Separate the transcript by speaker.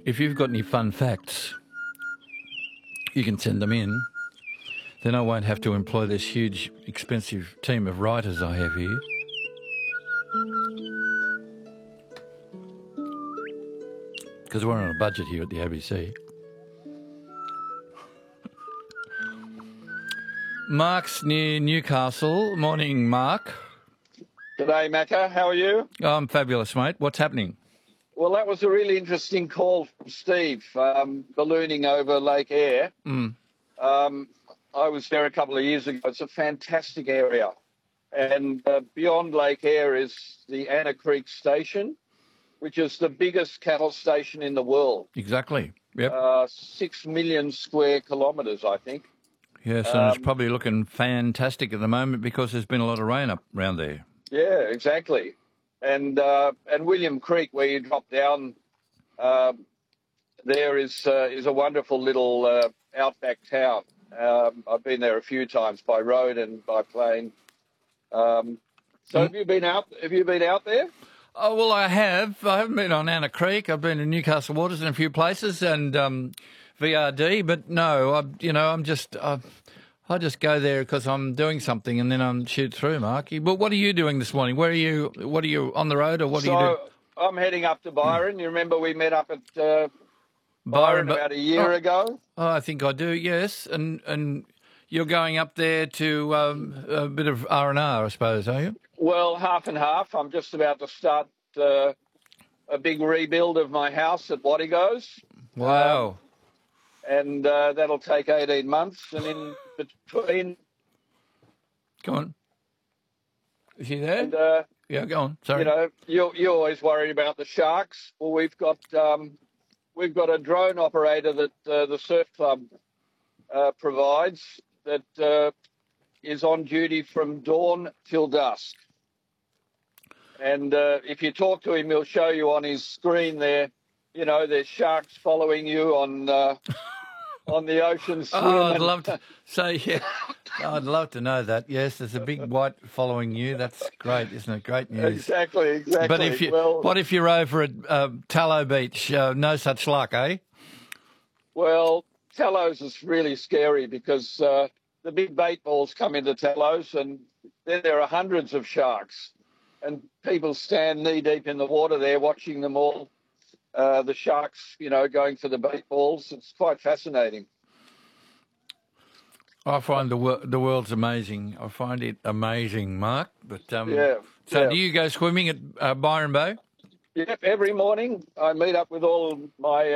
Speaker 1: If you've got any fun facts, you can send them in. Then I won't have to employ this huge, expensive team of writers I have here. Because we're on a budget here at the ABC. Mark's near Newcastle. Morning, Mark.
Speaker 2: G'day, Macca. How are you?
Speaker 1: Oh, I'm fabulous, mate. What's happening?
Speaker 2: Well, that was a really interesting call from Steve, ballooning over Lake Eyre. I was there a couple of years ago. It's a fantastic area. And beyond Lake Eyre is the Anna Creek Station, which is the biggest cattle station in the world.
Speaker 1: Exactly. Yep.
Speaker 2: 6 million square kilometres, I think.
Speaker 1: Yes, and it's probably looking fantastic at the moment because there's been a lot of rain up around there.
Speaker 2: Yeah, exactly. And William Creek, where you drop down, there is a wonderful little outback town. I've been there a few times by road and by plane. So have you been out there?
Speaker 1: Oh, well, I have. I haven't been on Anna Creek. I've been in Newcastle Waters in a few places and VRD, but no, I just go there because I'm doing something and then I'm shoot through, Mark. But what are you doing this morning? Where are you? What are you on the road or what are you doing?
Speaker 2: I'm heading up to Byron. You remember we met up at Byron about a year ago?
Speaker 1: Oh, I think I do, yes. And you're going up there to a bit of R&R, I suppose, are you?
Speaker 2: Well, half and half. I'm just about to start a big rebuild of my house at Wattigos.
Speaker 1: Wow.
Speaker 2: And that'll take 18 months. And in between...
Speaker 1: Go on. Is he there?
Speaker 2: And,
Speaker 1: yeah, go on. Sorry.
Speaker 2: You know, you're always worried about the sharks. Well, we've got a drone operator that the Surf Club provides that is on duty from dawn till dusk. And if you talk to him, he'll show you on his screen there, you know, there's sharks following you on the ocean swim.
Speaker 1: Oh, I'd love to say, yeah. I'd love to know that. Yes, there's a big white following you. That's great, isn't it? Great news.
Speaker 2: Exactly.
Speaker 1: But what if you're over at Tallow Beach? No such luck, eh?
Speaker 2: Well, Tallows is really scary because the big bait balls come into Tallows and then there are hundreds of sharks. And people stand knee-deep in the water there watching them all, the sharks, you know, going for the bait balls. It's quite fascinating.
Speaker 1: I find the world's amazing. I find it amazing, Mark. But
Speaker 2: yeah.
Speaker 1: Do you go swimming at Byron Bay?
Speaker 2: Yep, every morning I meet up with all my